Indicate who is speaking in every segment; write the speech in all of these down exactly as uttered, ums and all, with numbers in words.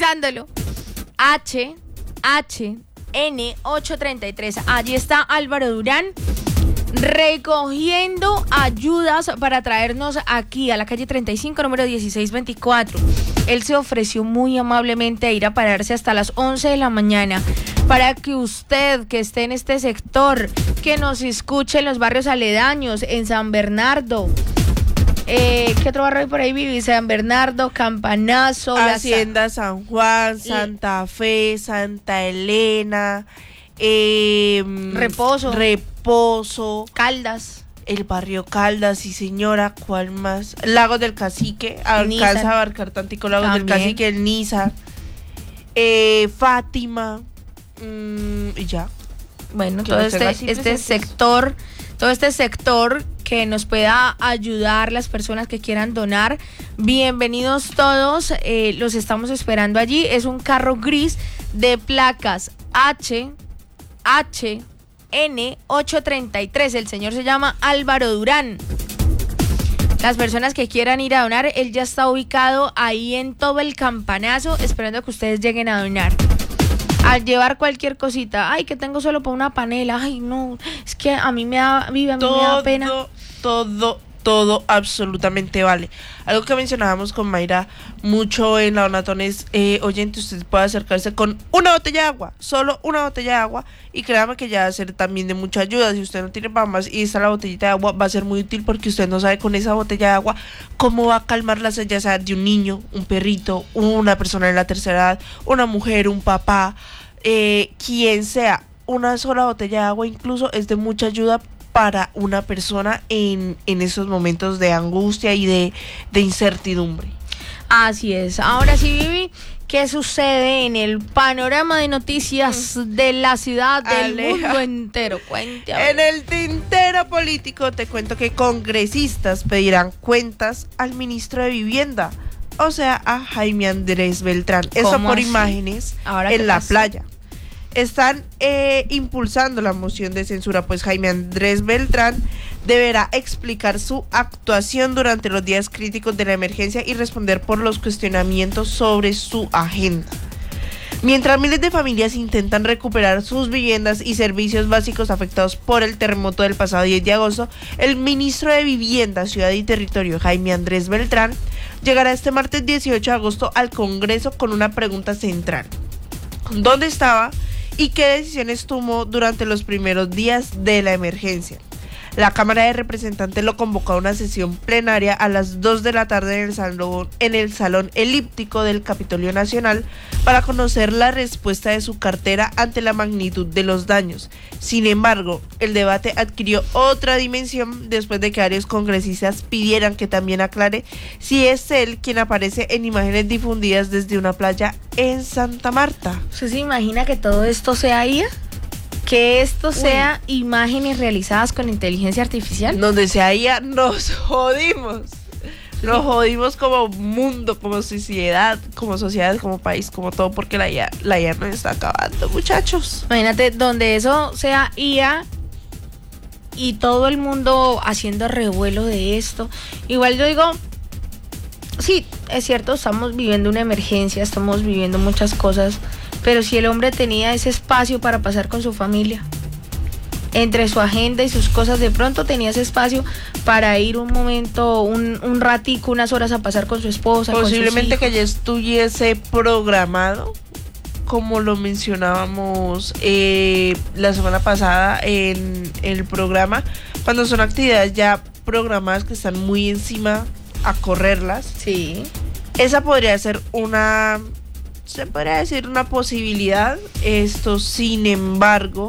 Speaker 1: escuchándolo. H, H, N ocho treinta y tres. Allí está Álvaro Durán recogiendo ayudas para traernos aquí a la calle treinta y cinco, número dieciséis veinticuatro. Él se ofreció muy amablemente a ir a pararse hasta las once de la mañana para que usted que esté en este sector, que nos escuche en los barrios aledaños, en San Bernardo. Eh, ¿Qué otro barrio hay por ahí, Vivi? San Bernardo, Campanazo,
Speaker 2: Hacienda la... San Juan, Santa Fe, Santa Elena, eh,
Speaker 1: Reposo,
Speaker 2: Reposo,
Speaker 1: Caldas.
Speaker 2: El barrio Caldas, sí señora, ¿cuál más? Lagos del Cacique, alcanza a abarcar tantico Lagos También. del Cacique, el Niza, eh, Fátima, mmm, y ya.
Speaker 1: Bueno, todo este, este sector, todo este sector que nos pueda ayudar, las personas que quieran donar, bienvenidos todos, eh, los estamos esperando allí. Es un carro gris de placas H, H, N ocho treinta y tres. El señor se llama Álvaro Durán. Las personas que quieran ir a donar, él ya está ubicado ahí en todo el Campanazo, esperando que ustedes lleguen a donar. Al llevar cualquier cosita, ay, que tengo solo para una panela, ay, no, es que a mí me da, vive, a mí
Speaker 2: todo,
Speaker 1: me da pena.
Speaker 2: Todo, todo absolutamente vale. Algo que mencionábamos con Mayra mucho en la Donatón es, eh, oyente, usted puede acercarse con una botella de agua, solo una botella de agua, y créame que ya va a ser también de mucha ayuda. Si usted no tiene para más y está la botellita de agua, va a ser muy útil porque usted no sabe con esa botella de agua cómo va a calmar la sed, ya sea de un niño, un perrito, una persona de la tercera edad, una mujer, un papá, eh, quien sea. Una sola botella de agua incluso es de mucha ayuda para una persona en, en esos momentos de angustia y de, de incertidumbre.
Speaker 1: Así es. Ahora sí, Vivi, ¿qué sucede en el panorama de noticias de la ciudad, del Aleja. mundo entero? Cuéntame.
Speaker 2: En el tintero político te cuento que congresistas pedirán cuentas al ministro de Vivienda, o sea, a Jaime Andrés Beltrán. Eso por así? imágenes en la pasó? playa. Están eh, impulsando la moción de censura, pues Jaime Andrés Beltrán deberá explicar su actuación durante los días críticos de la emergencia y responder por los cuestionamientos sobre su agenda. Mientras miles de familias intentan recuperar sus viviendas y servicios básicos afectados por el terremoto del pasado diez de agosto, el ministro de Vivienda, Ciudad y Territorio, Jaime Andrés Beltrán, llegará este martes dieciocho de agosto al Congreso con una pregunta central. ¿Dónde estaba y qué decisiones tomó durante los primeros días de la emergencia? La Cámara de Representantes lo convocó a una sesión plenaria a las dos de la tarde en el salón, en el salón elíptico del Capitolio Nacional para conocer la respuesta de su cartera ante la magnitud de los daños. Sin embargo, el debate adquirió otra dimensión después de que varios congresistas pidieran que también aclare si es él quien aparece en imágenes difundidas desde una playa en Santa Marta.
Speaker 1: ¿Usted se imagina que todo esto sea I A? Que esto sea Uy. imágenes realizadas con inteligencia artificial.
Speaker 2: Donde sea I A, nos jodimos. Nos jodimos como mundo, como sociedad, como sociedad, como país, como todo, porque la I A, la I A nos está acabando, muchachos.
Speaker 1: Imagínate, donde eso sea I A y todo el mundo haciendo revuelo de esto. Igual yo digo, sí, es cierto, estamos viviendo una emergencia, estamos viviendo muchas cosas, pero si el hombre tenía ese espacio para pasar con su familia, entre su agenda y sus cosas, de pronto tenía ese espacio para ir un momento, un, un ratico, unas horas a pasar con su esposa.
Speaker 2: Posiblemente
Speaker 1: con sus hijos.
Speaker 2: Que ya estuviese programado, como lo mencionábamos eh, la semana pasada en el programa, cuando son actividades ya programadas que están muy encima a correrlas.
Speaker 1: Sí.
Speaker 2: Esa podría ser una... se podría decir una posibilidad. Esto, sin embargo,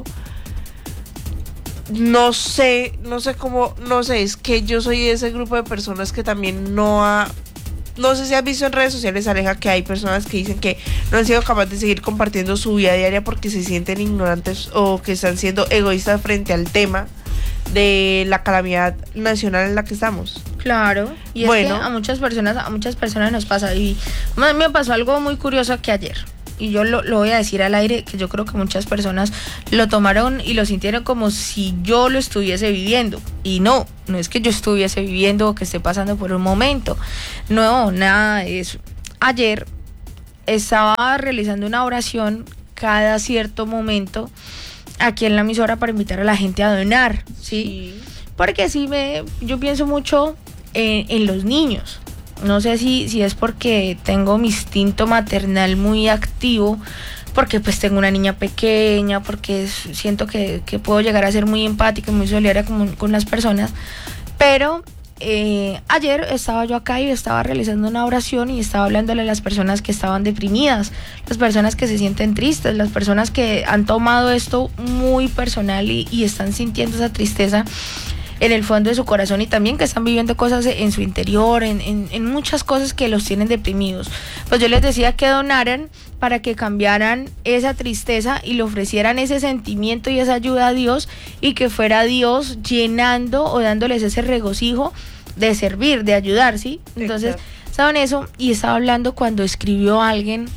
Speaker 2: no sé, no sé cómo, no sé, es que yo soy de ese grupo de personas que también no ha, no sé si has visto en redes sociales, Aleja, que hay personas que dicen que no han sido capaces de seguir compartiendo su vida diaria porque se sienten ignorantes o que están siendo egoístas frente al tema de la calamidad nacional en la que estamos.
Speaker 1: Claro, y es bueno, que a muchas personas, a muchas personas nos pasa, y me pasó algo muy curioso que ayer, y yo lo, lo voy a decir al aire, que yo creo que muchas personas lo tomaron y lo sintieron como si yo lo estuviese viviendo, y no, no es que yo estuviese viviendo o que esté pasando por un momento, no, nada de eso. Ayer estaba realizando una oración cada cierto momento aquí en la emisora para invitar a la gente a donar, ¿sí? sí. Porque sí, me, yo pienso mucho en, en los niños. No sé si, si es porque tengo mi instinto maternal muy activo, porque pues tengo una niña pequeña, porque es, siento que, que puedo llegar a ser muy empática y muy solidaria con, con las personas, pero eh, ayer estaba yo acá y estaba realizando una oración y estaba hablándole a las personas que estaban deprimidas, las personas que se sienten tristes, las personas que han tomado esto muy personal y, y están sintiendo esa tristeza en el fondo de su corazón, y también que están viviendo cosas en su interior, en, en, en muchas cosas que los tienen deprimidos. Pues yo les decía que donaran para que cambiaran esa tristeza y le ofrecieran ese sentimiento y esa ayuda a Dios, y que fuera Dios llenando o dándoles ese regocijo de servir, de ayudar, ¿sí? Entonces, ¿saben eso? Y estaba hablando cuando escribió alguien,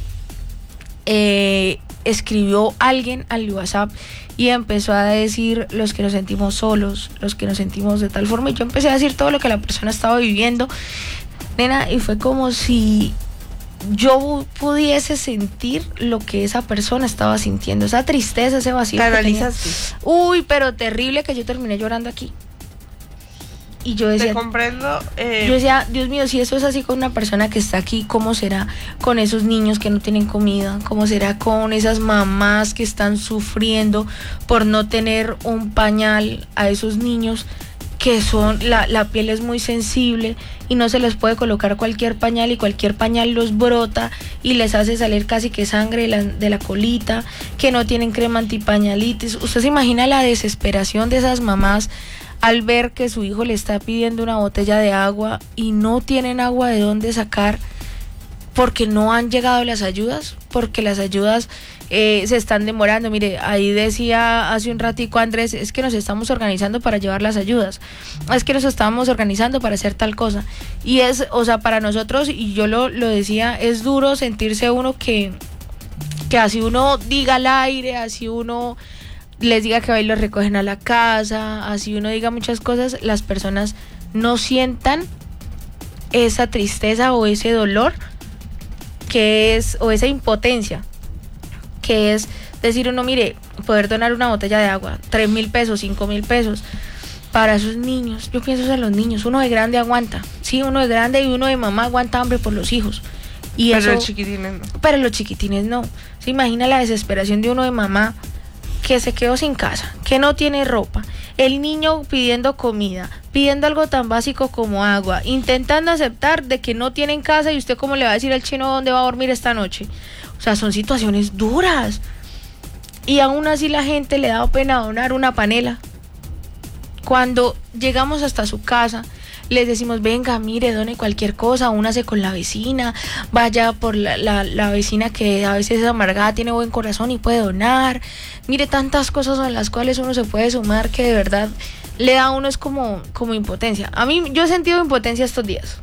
Speaker 1: eh, escribió alguien al WhatsApp y empezó a decir los que nos sentimos solos, los que nos sentimos de tal forma, y yo empecé a decir todo lo que la persona estaba viviendo, nena, y fue como si yo pudiese sentir lo que esa persona estaba sintiendo, esa tristeza, ese vacío.
Speaker 2: ¿Canalizaste?
Speaker 1: Uy, pero terrible, que yo terminé llorando aquí. Y yo decía,
Speaker 2: te comprendo. Eh...
Speaker 1: Yo decía, Dios mío, si eso es así con una persona que está aquí, ¿cómo será con esos niños que no tienen comida? ¿Cómo será con esas mamás que están sufriendo por no tener un pañal a esos niños que son, la, la piel es muy sensible y no se les puede colocar cualquier pañal, y cualquier pañal los brota y les hace salir casi que sangre de la, de la colita, que no tienen crema antipañalitis? ¿Usted se imagina la desesperación de esas mamás al ver que su hijo le está pidiendo una botella de agua y no tienen agua de dónde sacar porque no han llegado las ayudas, porque las ayudas eh, se están demorando? Mire, ahí decía hace un ratico Andrés, es que nos estamos organizando para llevar las ayudas, es que nos estamos organizando para hacer tal cosa, y es, o sea, para nosotros, y yo lo, lo decía, es duro sentirse uno que, que así uno diga al aire, así uno les diga que va y los recogen a la casa, así uno diga muchas cosas, las personas no sientan esa tristeza o ese dolor que es, o esa impotencia que es decir uno, mire, poder donar una botella de agua, tres mil pesos, cinco mil pesos para esos niños. Yo pienso en los niños, uno de grande aguanta, sí, uno de grande y uno de mamá aguanta hambre por los hijos, y
Speaker 2: pero
Speaker 1: eso,
Speaker 2: los chiquitines no.
Speaker 1: Pero los chiquitines no. Se imagina la desesperación de uno de mamá que se quedó sin casa, que no tiene ropa, el niño pidiendo comida, pidiendo algo tan básico como agua, intentando aceptar de que no tienen casa, y usted cómo le va a decir al chino dónde va a dormir esta noche. O sea, son situaciones duras, y aún así la gente le da pena donar una panela. Cuando llegamos hasta su casa, les decimos, venga, mire, done cualquier cosa, únase con la vecina, vaya por la, la, la vecina que a veces es amargada, tiene buen corazón y puede donar. Mire, tantas cosas en las cuales uno se puede sumar que de verdad le da a uno es como, como impotencia. A mí, yo he sentido impotencia estos días.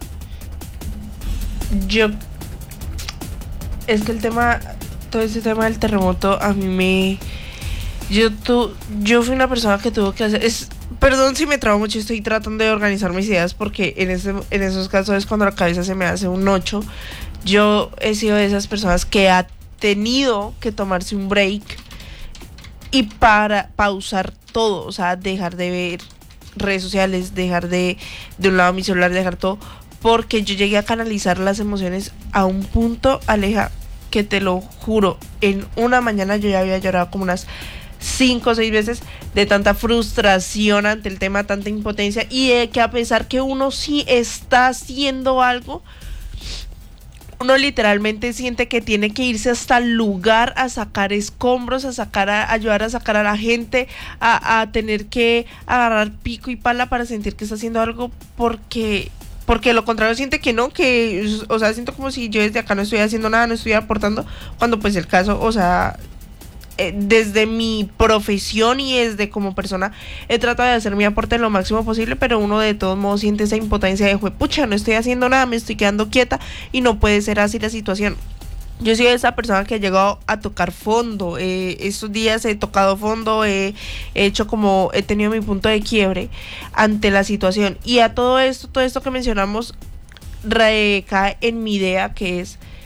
Speaker 2: Yo, es que el tema, todo ese tema del terremoto, a mí me... Yo, tu, yo fui una persona que tuvo que hacer... Es, perdón si me trabo mucho, estoy tratando de organizar mis ideas porque en, ese, en esos casos es cuando la cabeza se me hace un ocho. Yo he sido de esas personas que ha tenido que tomarse un break y para pausar todo, o sea, dejar de ver redes sociales, dejar de, de un lado mi celular, dejar todo, porque yo llegué a canalizar las emociones a un punto, Aleja, que te lo juro, en una mañana yo ya había llorado como unas cinco o seis veces de tanta frustración ante el tema, tanta impotencia, y de que a pesar que uno sí está haciendo algo, uno literalmente siente que tiene que irse hasta el lugar a sacar escombros, a sacar a, a ayudar a sacar a la gente, a, a tener que agarrar pico y pala para sentir que está haciendo algo, porque porque lo contrario siente que no, que, o sea, siento como si yo desde acá no estoy haciendo nada, no estoy aportando, cuando pues el caso, o sea, eh, desde mi profesión y desde como persona he tratado de hacer mi aporte lo máximo posible, pero uno de todos modos siente esa impotencia de, pucha, no estoy haciendo nada, me estoy quedando quieta y no puede ser así la situación. Yo soy esa persona que ha llegado a tocar fondo, eh, estos días he tocado fondo, eh, he hecho como, he tenido mi punto de quiebre ante la situación, y a todo esto, todo esto que mencionamos recae en mi idea, que es,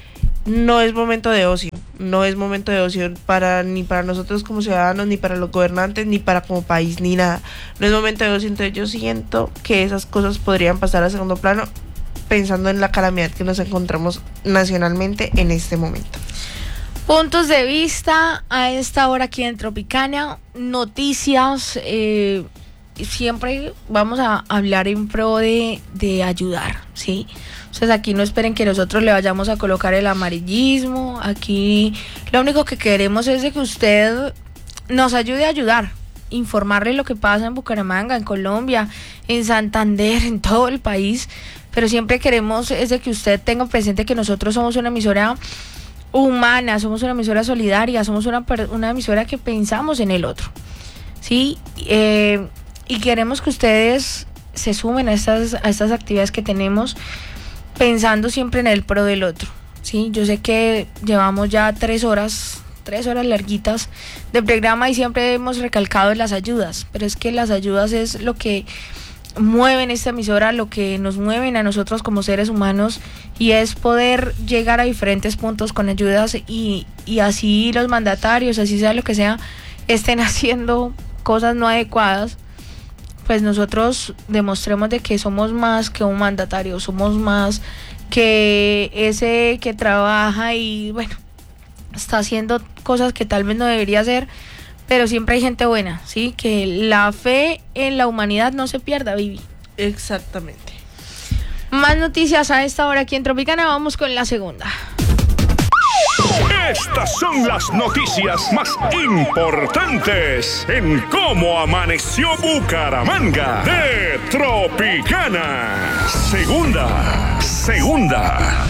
Speaker 2: no es momento de ocio, no es momento de ocio para ni para nosotros como ciudadanos, ni para los gobernantes, ni para como país, ni nada. No es momento de ocio, entonces yo siento que esas cosas podrían pasar a segundo plano pensando en la calamidad que nos encontramos nacionalmente en este momento.
Speaker 1: Puntos de vista a esta hora aquí en Tropicana, noticias, eh, siempre vamos a hablar en pro de, de ayudar, ¿sí? Entonces aquí no esperen que nosotros le vayamos a colocar el amarillismo, aquí lo único que queremos es de que usted nos ayude a ayudar, informarle lo que pasa en Bucaramanga, en Colombia, en Santander, en todo el país, pero siempre queremos es de que usted tenga presente que nosotros somos una emisora humana, somos una emisora solidaria, somos una, una emisora que pensamos en el otro, ¿sí? Eh, y queremos que ustedes se sumen a estas, a estas actividades que tenemos pensando siempre en el pro del otro, ¿sí? Yo sé que llevamos ya tres horas, tres horas larguitas de programa y siempre hemos recalcado las ayudas, pero es que las ayudas es lo que mueven esta emisora, lo que nos mueven a nosotros como seres humanos, y es poder llegar a diferentes puntos con ayudas y, y así los mandatarios, así sea lo que sea, estén haciendo cosas no adecuadas, pues nosotros demostremos de que somos más que un mandatario, somos más que ese que trabaja y bueno, está haciendo cosas que tal vez no debería hacer, pero siempre hay gente buena, ¿sí? Que la fe en la humanidad no se pierda, Vivi.
Speaker 2: Exactamente.
Speaker 1: Más noticias a esta hora aquí en Tropicana, vamos con la segunda.
Speaker 3: Estas son las noticias más importantes en cómo amaneció Bucaramanga de Tropicana. Segunda, segunda.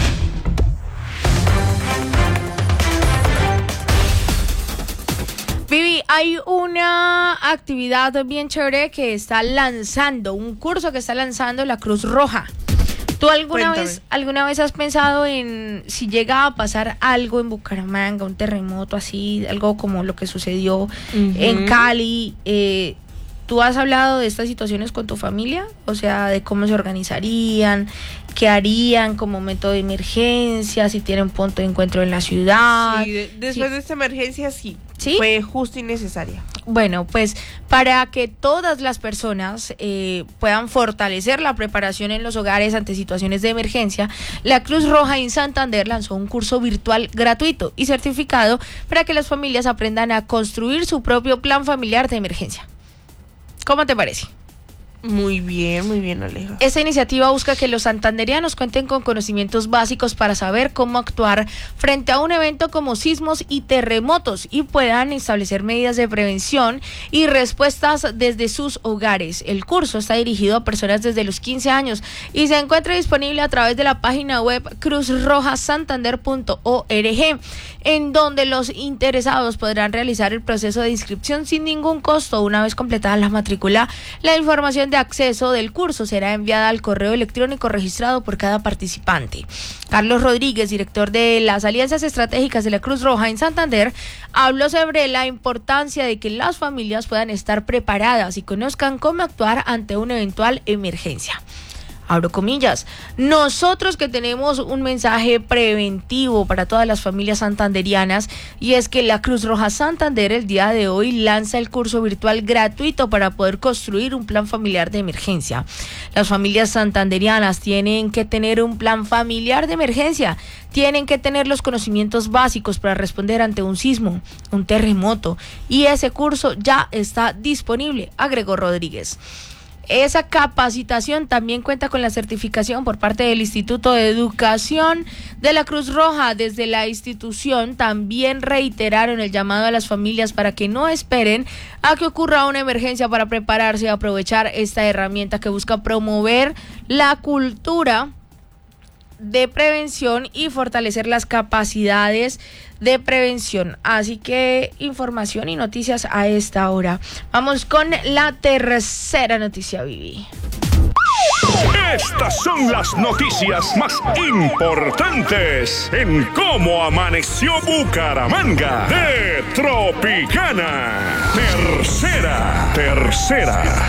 Speaker 1: Vivi, hay una actividad bien chévere que está lanzando, un curso que está lanzando la Cruz Roja. ¿Tú alguna
Speaker 2: Cuéntame.
Speaker 1: vez alguna vez has pensado en si llega a pasar algo en Bucaramanga, un terremoto así, algo como lo que sucedió uh-huh. en Cali? Eh, ¿Tú has hablado de estas situaciones con tu familia? O sea, de cómo se organizarían, qué harían como método de emergencia, si tienen punto de encuentro en la ciudad.
Speaker 2: Sí, de, después
Speaker 1: sí.
Speaker 2: de esta emergencia sí,
Speaker 1: ¿Sí?
Speaker 2: fue justo y necesaria.
Speaker 1: Bueno, pues para que todas las personas eh, puedan fortalecer la preparación en los hogares ante situaciones de emergencia, la Cruz Roja en Santander lanzó un curso virtual gratuito y certificado para que las familias aprendan a construir su propio plan familiar de emergencia. ¿Cómo te parece?
Speaker 2: Muy bien, muy bien, Aleja.
Speaker 1: Esta iniciativa busca que los santanderianos cuenten con conocimientos básicos para saber cómo actuar frente a un evento como sismos y terremotos y puedan establecer medidas de prevención y respuestas desde sus hogares. El curso está dirigido a personas desde los quince años y se encuentra disponible a través de la página web cruz roja santander punto org, en donde los interesados podrán realizar el proceso de inscripción sin ningún costo. Una vez completada la matrícula, la información de acceso del curso será enviada al correo electrónico registrado por cada participante. Carlos Rodríguez, director de las Alianzas Estratégicas de la Cruz Roja en Santander, habló sobre la importancia de que las familias puedan estar preparadas y conozcan cómo actuar ante una eventual emergencia. Abro comillas, nosotros que tenemos un mensaje preventivo para todas las familias santanderianas, y es que la Cruz Roja Santander el día de hoy lanza el curso virtual gratuito para poder construir un plan familiar de emergencia. Las familias santanderianas tienen que tener un plan familiar de emergencia, tienen que tener los conocimientos básicos para responder ante un sismo, un terremoto, y ese curso ya está disponible, agregó Rodríguez. Esa capacitación también cuenta con la certificación por parte del Instituto de Educación de la Cruz Roja. Desde la institución también reiteraron el llamado a las familias para que no esperen a que ocurra una emergencia para prepararse y aprovechar esta herramienta que busca promover la cultura de prevención y fortalecer las capacidades de prevención. Así que información y noticias a esta hora. Vamos con la tercera noticia, Vivi.
Speaker 3: Estas son las noticias más importantes en cómo amaneció Bucaramanga de Tropicana. Tercera, tercera.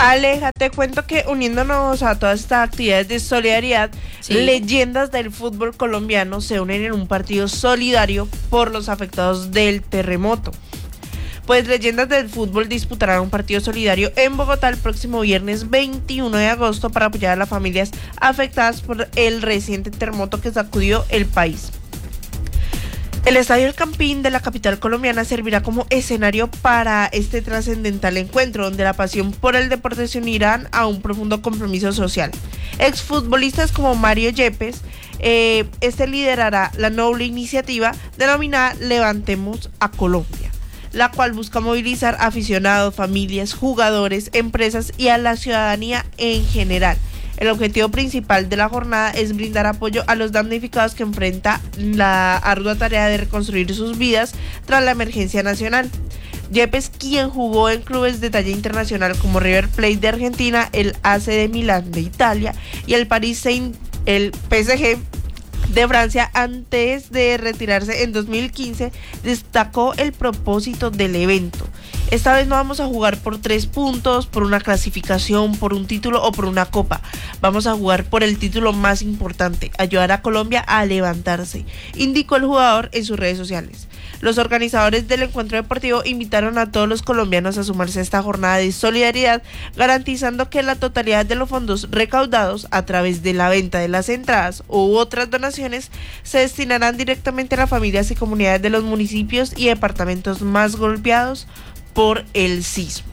Speaker 2: Aleja, te cuento que uniéndonos a todas estas actividades de solidaridad, sí. leyendas del fútbol colombiano se unen en un partido solidario por los afectados del terremoto. Pues leyendas del fútbol disputarán un partido solidario en Bogotá el próximo viernes veintiuno de agosto para apoyar a las familias afectadas por el reciente terremoto que sacudió el país. El Estadio El Campín de la capital colombiana servirá como escenario para este trascendental encuentro, donde la pasión por el deporte se unirán a un profundo compromiso social. Exfutbolistas como Mario Yepes, eh, este liderará la noble iniciativa denominada Levantemos a Colombia, la cual busca movilizar aficionados, familias, jugadores, empresas y a la ciudadanía en general. El objetivo principal de la jornada es brindar apoyo a los damnificados que enfrentan la ardua tarea de reconstruir sus vidas tras la emergencia nacional. Yepes, quien jugó en clubes de talla internacional como River Plate de Argentina, el A C de Milán de Italia y el Paris Saint, el P S G de Francia, antes de retirarse en dos mil quince, destacó el propósito del evento. Esta vez no vamos a jugar por tres puntos, por una clasificación, por un título o por una copa. Vamos a jugar por el título más importante, ayudar a Colombia a levantarse, indicó el jugador en sus redes sociales. Los organizadores del encuentro deportivo invitaron a todos los colombianos a sumarse a esta jornada de solidaridad, garantizando que la totalidad de los fondos recaudados a través de la venta de las entradas u otras donaciones se destinarán directamente a las familias y comunidades de los municipios y departamentos más golpeados por el sismo.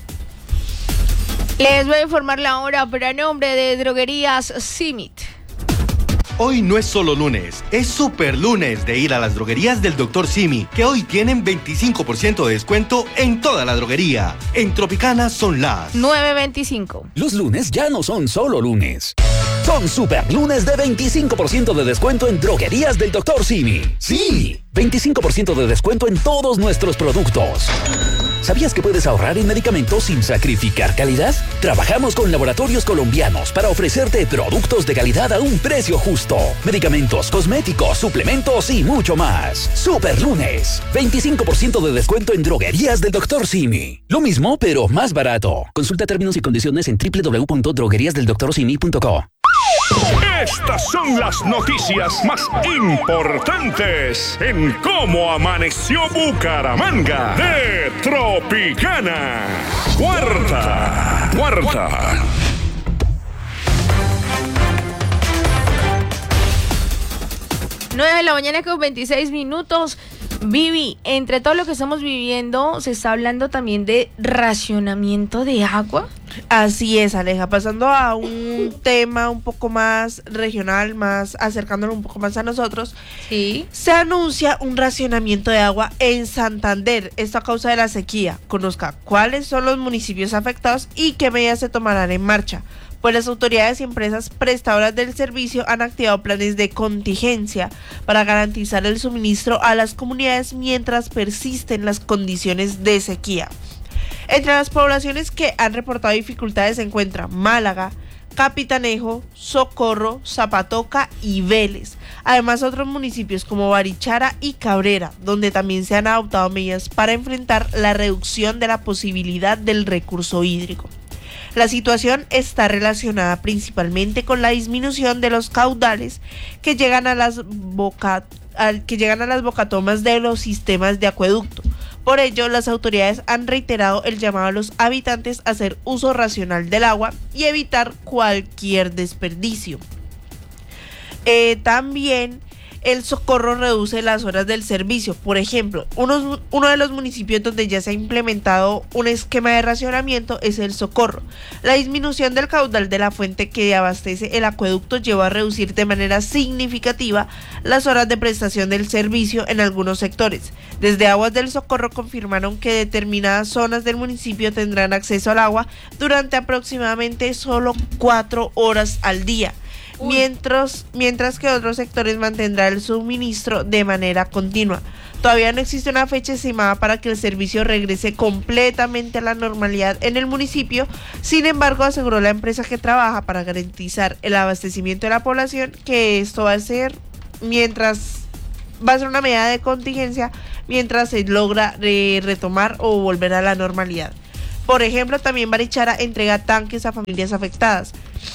Speaker 1: Les voy a informar la hora, pero a nombre de Droguerías Simit.
Speaker 4: Hoy no es solo lunes, es super lunes de ir a las droguerías del doctor Simi, que hoy tienen veinticinco por ciento de descuento en toda la droguería. En Tropicana son las
Speaker 1: nueve veinticinco.
Speaker 5: Los lunes ya no son solo lunes. Son super lunes de veinticinco por ciento de descuento en droguerías del doctor Simi. Sí, veinticinco por ciento de descuento en todos nuestros productos. ¿Sabías que puedes ahorrar en medicamentos sin sacrificar calidad? Trabajamos con laboratorios colombianos para ofrecerte productos de calidad a un precio justo. Medicamentos, cosméticos, suplementos y mucho más. Super lunes, veinticinco por ciento de descuento en droguerías del doctor Simi. Lo mismo, pero más barato. Consulta términos y condiciones en doble u doble u doble u punto droguerías del doctor simi punto co.
Speaker 3: Estas son las noticias más importantes en Cómo Amaneció Bucaramanga de Tropicana. Cuarta, cuarta.
Speaker 1: nueve de la mañana con veintiséis minutos. Vivi, entre todo lo que estamos viviendo, se está hablando también de racionamiento de agua.
Speaker 2: Así es, Aleja, pasando a un tema un poco más regional, más acercándolo un poco más a nosotros.
Speaker 1: Sí.
Speaker 2: Se anuncia un racionamiento de agua en Santander, esto a causa de la sequía. Conozca cuáles son los municipios afectados y qué medidas se tomarán en marcha. Pues las autoridades y empresas prestadoras del servicio han activado planes de contingencia para garantizar el suministro a las comunidades mientras persisten las condiciones de sequía. Entre las poblaciones que han reportado dificultades se encuentran Málaga, Capitanejo, Socorro, Zapatoca y Vélez. Además, otros municipios como Barichara y Cabrera, donde también se han adoptado medidas para enfrentar la reducción de la posibilidad del recurso hídrico. La situación está relacionada principalmente con la disminución de los caudales que llegan a las boca, que llegan a las bocatomas de los sistemas de acueducto. Por ello, las autoridades han reiterado el llamado a los habitantes a hacer uso racional del agua y evitar cualquier desperdicio. Eh, también el Socorro reduce las horas del servicio. Por ejemplo, unos, uno de los municipios donde ya se ha implementado un esquema de racionamiento es el Socorro. La disminución del caudal de la fuente que abastece el acueducto llevó a reducir de manera significativa las horas de prestación del servicio en algunos sectores. Desde Aguas del Socorro confirmaron que determinadas zonas del municipio tendrán acceso al agua durante aproximadamente solo cuatro horas al día. Mientras, mientras que otros sectores mantendrán el suministro de manera continua. Todavía no existe una fecha estimada para que el servicio regrese completamente a la normalidad en el municipio. Sin embargo, aseguró la empresa que trabaja para garantizar el abastecimiento de la población que esto va a ser mientras va a ser una medida de contingencia mientras se logra eh, retomar o volver a la normalidad. Por ejemplo, también Barichara entrega tanques a familias afectadas.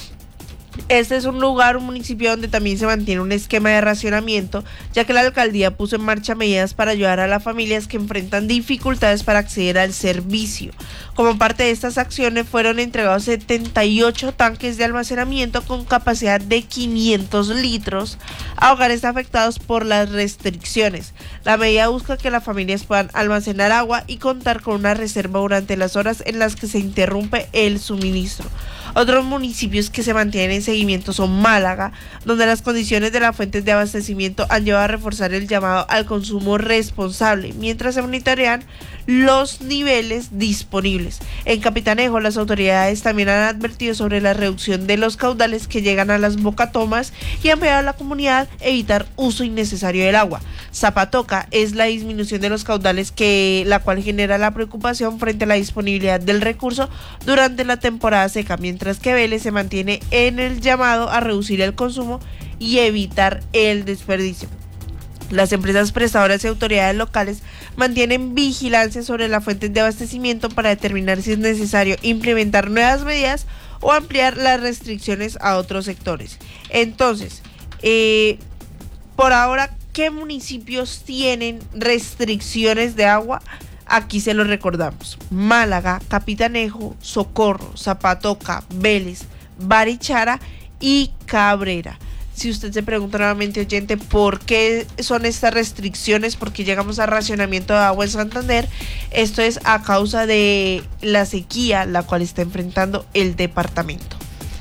Speaker 2: Este es un lugar, un municipio donde también se mantiene un esquema de racionamiento, ya que la alcaldía puso en marcha medidas para ayudar a las familias que enfrentan dificultades para acceder al servicio. Como parte de estas acciones fueron entregados setenta y ocho tanques de almacenamiento con capacidad de quinientos litros a hogares afectados por las restricciones. La medida busca que las familias puedan almacenar agua y contar con una reserva durante las horas en las que se interrumpe el suministro. Otros municipios que se mantienen en seguimiento son Málaga, donde las condiciones de las fuentes de abastecimiento han llevado a reforzar el llamado al consumo responsable, mientras se monitorean los niveles disponibles. En Capitanejo, las autoridades también han advertido sobre la reducción de los caudales que llegan a las bocatomas y han pedido a la comunidad evitar uso innecesario del agua. Zapatoca es la disminución de los caudales, que la cual genera la preocupación frente a la disponibilidad del recurso durante la temporada seca, mientras que Vélez se mantiene en el llamado a reducir el consumo y evitar el desperdicio. Las empresas prestadoras y autoridades locales mantienen vigilancia sobre las fuentes de abastecimiento para determinar si es necesario implementar nuevas medidas o ampliar las restricciones a otros sectores. Entonces, eh, por ahora, ¿qué municipios tienen restricciones de agua? Aquí se los recordamos: Málaga, Capitanejo, Socorro, Zapatoca, Vélez, Barichara y Cabrera. Si usted se pregunta nuevamente, oyente, ¿por qué son estas restricciones? ¿Por qué llegamos a racionamiento de agua en Santander? Esto es a causa de la sequía la cual está enfrentando el departamento.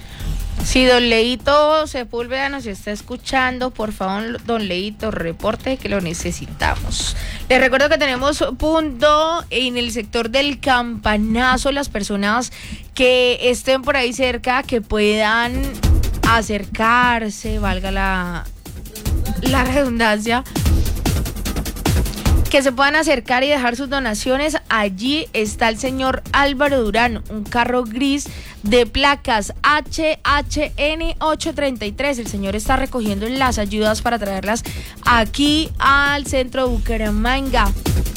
Speaker 1: Si don Leito Sepúlveda nos está escuchando, por favor, don Leito, reporte que lo necesitamos. Les recuerdo que tenemos punto en el sector del Campanazo. Las personas que estén por ahí cerca, que puedan acercarse, valga la, la redundancia, que se puedan acercar y dejar sus donaciones. Allí está el señor Álvaro Durán, un carro gris de placas H H N ochocientos treinta y tres. El señor está recogiendo las ayudas para traerlas aquí al centro de Bucaramanga.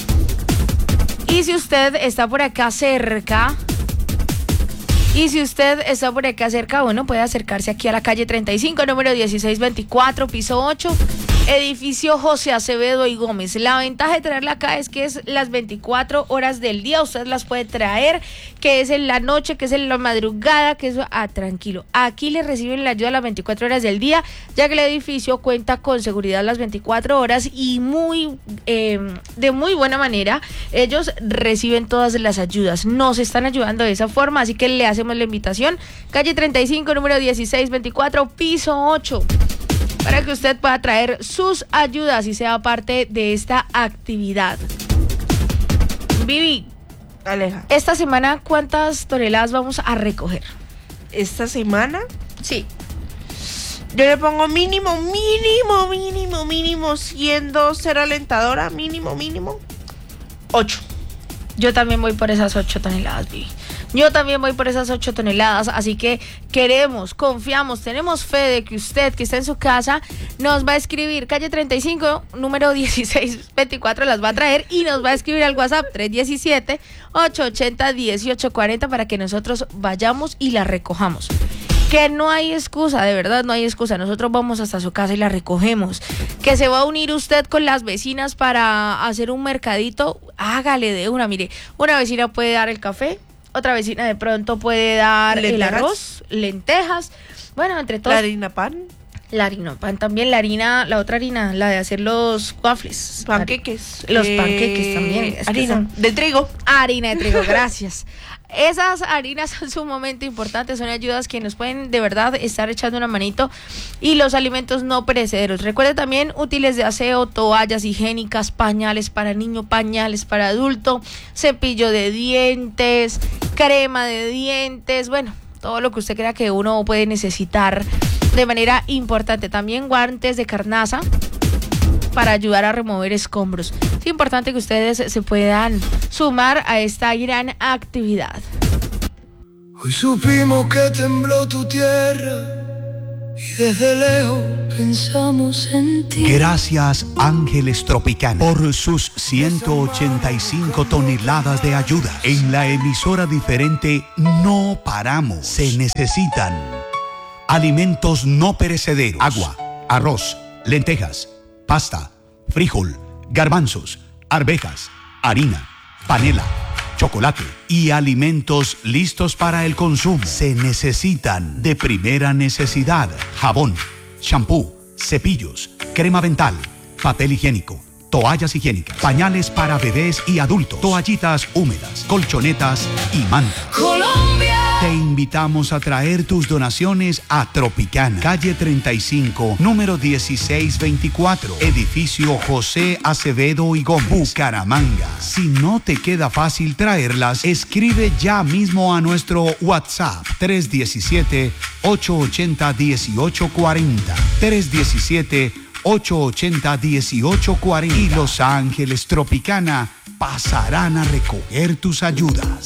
Speaker 1: Y si usted está por acá cerca, Y si usted está por acá cerca, bueno, puede acercarse aquí a la calle treinta y cinco, número dieciséis veinticuatro, piso ocho, edificio José Acevedo y Gómez. La ventaja de traerla acá es que es las veinticuatro horas del día. Usted las puede traer, que es en la noche, que es en la madrugada, que es ah, tranquilo. Aquí le reciben la ayuda a las veinticuatro horas del día, ya que el edificio cuenta con seguridad las veinticuatro horas y muy eh, de muy buena manera. Ellos reciben todas las ayudas, nos están ayudando de esa forma, así que le hacemos la invitación. Calle treinta y cinco, número dieciséis veinticuatro, piso ocho. Para que usted pueda traer sus ayudas y sea parte de esta actividad. Vivi,
Speaker 2: Aleja,
Speaker 1: esta semana, ¿cuántas toneladas vamos a recoger?
Speaker 2: ¿Esta semana?
Speaker 1: Sí.
Speaker 2: Yo le pongo mínimo, mínimo, mínimo, mínimo, siendo ser alentadora, mínimo, mínimo, ocho.
Speaker 1: Yo también voy por esas ocho toneladas, Vivi. Yo también voy por esas ocho toneladas, así que queremos, confiamos, tenemos fe de que usted que está en su casa nos va a escribir, calle treinta y cinco, número dieciséis veinticuatro, las va a traer y nos va a escribir al WhatsApp tres uno siete, ocho ocho cero, uno ocho cuatro cero para que nosotros vayamos y la recojamos. Que no hay excusa, de verdad no hay excusa, nosotros vamos hasta su casa y la recogemos. Que se va a unir usted con las vecinas para hacer un mercadito, hágale de una, mire, una vecina puede dar el café, otra vecina de pronto puede dar lentejas, el arroz, lentejas, bueno, entre todos.
Speaker 2: La harina pan.
Speaker 1: La harina pan también, la harina, la otra harina, la de hacer los waffles.
Speaker 2: Panqueques.
Speaker 1: Los eh, panqueques también. Es
Speaker 2: harina
Speaker 1: son,
Speaker 2: de trigo.
Speaker 1: Harina de trigo, gracias. Esas harinas son sumamente importantes, son ayudas que nos pueden de verdad estar echando una manito. Y los alimentos no perecederos. Recuerde también útiles de aseo, toallas higiénicas, pañales para niño, pañales para adulto, cepillo de dientes, crema de dientes, bueno, todo lo que usted crea que uno puede necesitar de manera importante. También guantes de carnaza para ayudar a remover escombros. Es importante que ustedes se puedan sumar a esta gran actividad.
Speaker 6: Hoy supimos que tembló tu tierra y desde lejos pensamos en ti.
Speaker 7: Gracias Ángeles Tropicana por sus ciento ochenta y cinco toneladas de ayuda. En la emisora diferente no paramos. Se necesitan alimentos no perecederos: agua, arroz, lentejas, pasta, frijol, garbanzos, arvejas, harina, panela, chocolate y alimentos listos para el consumo. Se necesitan de primera necesidad: jabón, shampoo, cepillos, crema dental, papel higiénico, toallas higiénicas, pañales para bebés y adultos, toallitas húmedas, colchonetas y mantas.
Speaker 6: Colombia.
Speaker 7: Te invitamos a traer tus donaciones a Tropicana, calle treinta y cinco, número dieciséis veinticuatro, edificio José Acevedo y Gómez, Bucaramanga. Si no te queda fácil traerlas, escribe ya mismo a nuestro WhatsApp tres uno siete, ocho ocho cero, uno ocho cuatro cero, tres uno siete, ocho ocho cero, uno ocho cuatro cero y Los Ángeles Tropicana pasarán a recoger tus ayudas.